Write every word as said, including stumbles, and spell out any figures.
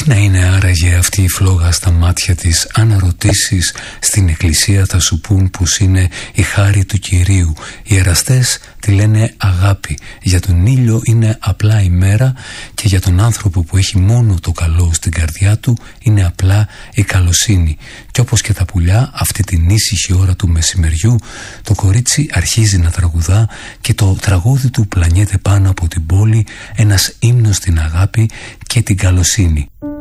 Τι να είναι άραγε αυτή η φλόγα στα μάτια της, αν ρωτήσεις στην εκκλησία θα σου πούν πως είναι η χάρη του Κυρίου. Οι εραστές τη λένε αγάπη. Για τον ήλιο είναι απλά η μέρα και για τον άνθρωπο που έχει μόνο το καλό στην καρδιά του είναι απλά η καλοσύνη. Κι όπως και τα πουλιά, αυτή την ήσυχη ώρα του μεσημεριού το κορίτσι αρχίζει να τραγουδά και το τραγούδι του πλανιέται πάνω από την πόλη, ένας ύμνος στην αγάπη και την καλοσύνη.